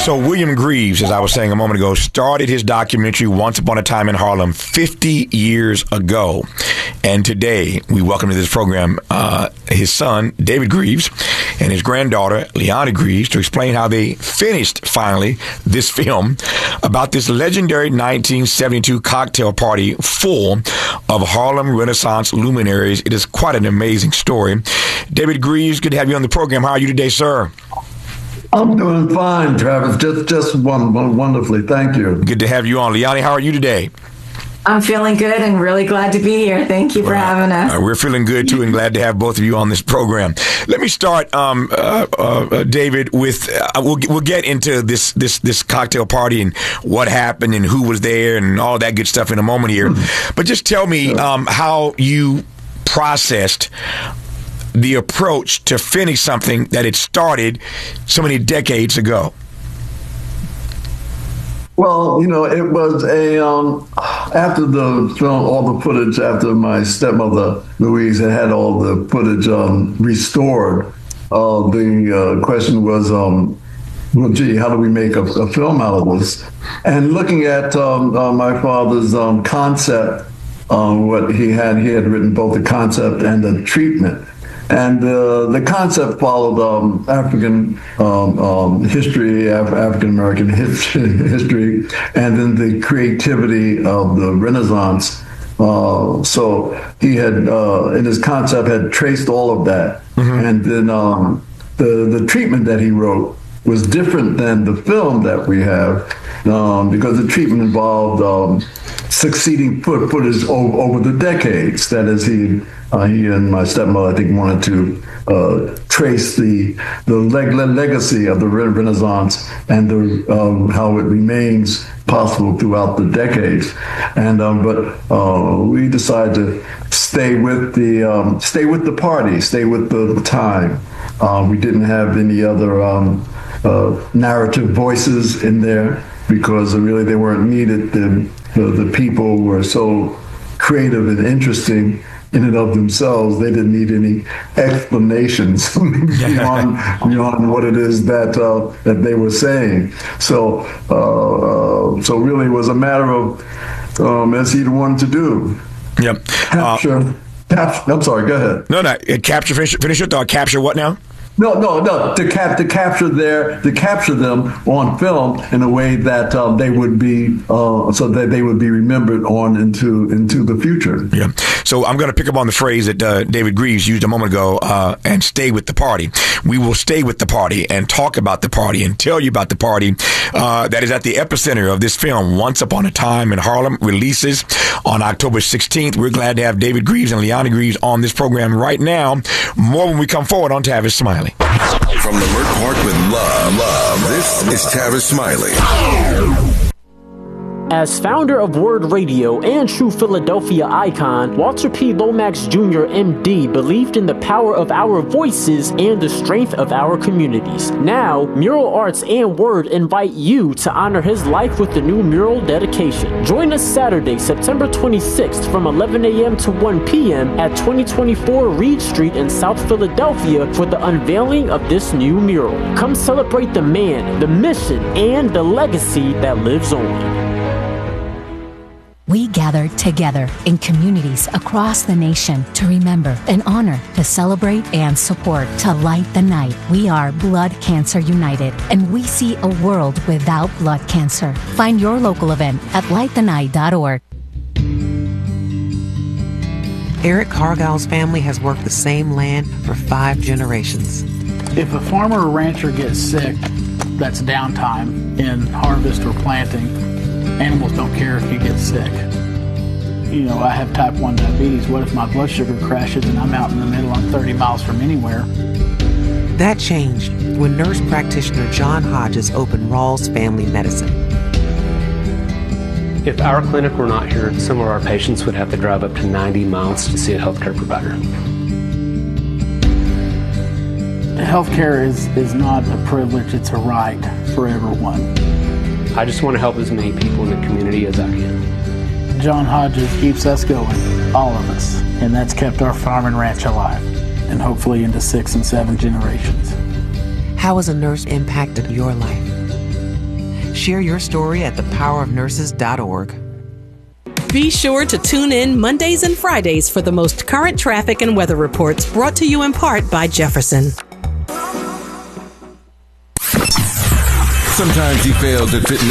So William Greaves, as I was saying a moment ago, started his documentary Once Upon a Time in Harlem 50 years ago. And today we welcome to this program his son, David Greaves, and his granddaughter, Leona Greaves, to explain how they finished, finally, this film about this legendary 1972 cocktail party full of Harlem Renaissance luminaries. It is quite an amazing story. David Greaves, good to have you on the program. How are you today, sir? I'm doing fine, Travis. Just wonderfully. Thank you. Good to have you on. Leona, how are you today? I'm feeling good and really glad to be here. Thank you for having us. We're feeling good, too, and glad to have both of you on this program. Let me start, David, with we'll get into this cocktail party and what happened and who was there and all that good stuff in a moment here. But just tell me how you processed the approach to finish something that had started so many decades ago. Well, it was after the film, all the footage, after my stepmother, Louise, had all the footage restored, the question was, well, gee, how do we make a film out of this? And looking at my father's concept, what he had written both the concept and the treatment. And the concept followed African history, African-American history, and then the creativity of the Renaissance. So he had, in his concept, had traced all of that. Mm-hmm. And then the treatment that he wrote was different than the film that we have, because the treatment involved succeeding footage over the decades. That is, he and my stepmother, I think, wanted to trace the legacy of the Renaissance and how it remains possible throughout the decades. And but we decided to stay with the party, stay with the time. We didn't have any other narrative voices in there because really they weren't needed. The people were so creative and interesting in and of themselves. They didn't need any explanations beyond what it is that they were saying. So really it was a matter of as he wanted to do. Yep. Capture. I'm sorry. Go ahead. No. Capture. Finish your thought. Capture what now? No. To capture them on film in a way that they would be so that they would be remembered on into the future. Yeah. So I'm going to pick up on the phrase that David Greaves used a moment ago, and stay with the party. We will stay with the party and talk about the party and tell you about the party that is at the epicenter of this film. Once Upon a Time in Harlem releases on October 16th. We're glad to have David Greaves and Leona Greaves on this program right now. More when we come forward on Tavis Smiley. From Leimert Park with love, this is Tavis Smiley. As founder of Word Radio and true Philadelphia icon, Walter P. Lomax Jr., MD, believed in the power of our voices and the strength of our communities. Now, Mural Arts and Word invite you to honor his life with the new mural dedication. Join us Saturday, September 26th from 11 a.m. to 1 p.m. at 2024 Reed Street in South Philadelphia for the unveiling of this new mural. Come celebrate the man, the mission, and the legacy that lives on. We gather together in communities across the nation to remember and honor, to celebrate and support, to light the night. We are Blood Cancer United, and we see a world without blood cancer. Find your local event at lightthenight.org. Eric Cargill's family has worked the same land for 5 generations. If a farmer or rancher gets sick, that's downtime in harvest or planting. Animals don't care if you get sick. I have type 1 diabetes. What if my blood sugar crashes and I'm out in the middle, I'm 30 miles from anywhere? That changed when nurse practitioner John Hodges opened Rawls Family Medicine. If our clinic were not here, some of our patients would have to drive up to 90 miles to see a healthcare provider. Healthcare is not a privilege, it's a right for everyone. I just want to help as many people in the community as I can. John Hodges keeps us going, all of us, and that's kept our farm and ranch alive, and hopefully into 6 and 7 generations. How has a nurse impacted your life? Share your story at thepowerofnurses.org. Be sure to tune in Mondays and Fridays for the most current traffic and weather reports, brought to you in part by Jefferson. Sometimes you fail to fit